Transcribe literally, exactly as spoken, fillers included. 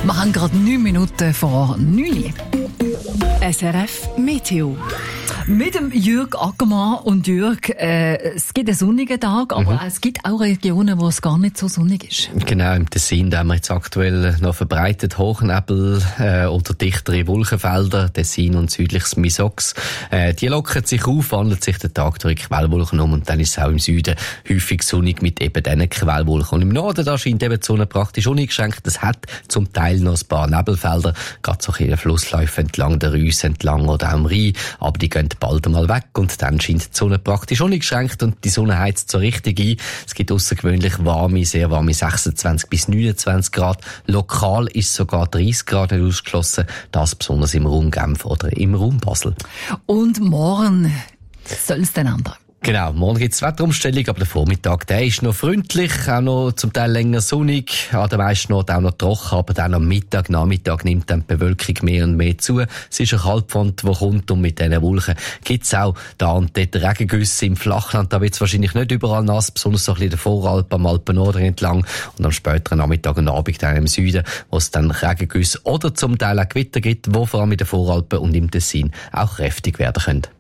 Wir haben gerade neun Minuten vor neun. S R F Meteo. Mit dem Jürg Ackermann. Und Jürg, äh, es gibt einen sonnigen Tag, aber mhm. es gibt auch Regionen, wo es gar nicht so sonnig ist. Genau, im Tessin, da haben wir jetzt aktuell noch verbreitet Hochnebel äh, oder dichtere Wolkenfelder, Tessin und südliches Misox. Äh, die lockern sich auf, wandelt sich der Tag durch Quellwolken um und dann ist es auch im Süden häufig sonnig mit eben diesen Quellwolken. Und im Norden, da scheint eben die Sonne praktisch uneingeschränkt. Es hat zum Teil noch ein paar Nebelfelder, gerade so in den Flussläufen entlang der Reuss entlang oder auch am Rhein, aber die gehen bald einmal weg und dann scheint die Sonne praktisch uneingeschränkt und die Sonne heizt so richtig ein. Es gibt außergewöhnlich warme, sehr warme sechsundzwanzig bis neunundzwanzig Grad. Lokal ist sogar dreißig Grad nicht ausgeschlossen, das besonders im Raum Genf oder im Raum Basel. Und morgen soll es dann ändern? Genau, morgen gibt es Wetterumstellung, aber der Vormittag, der ist noch freundlich, auch noch zum Teil länger sonnig, an der meisten Orten auch noch trocken, aber dann am Mittag, Nachmittag nimmt dann die Bewölkung mehr und mehr zu. Es ist eine Kaltfront, die kommt und mit diesen Wolken gibt es auch da und dort Regengüsse im Flachland, da wird es wahrscheinlich nicht überall nass, besonders so ein bisschen der Voralp, am Alpennorden entlang und am späteren Nachmittag und Abend dann im Süden, wo es dann Regengüsse oder zum Teil auch Gewitter gibt, die vor allem in den Voralpen und im Tessin auch kräftig werden können.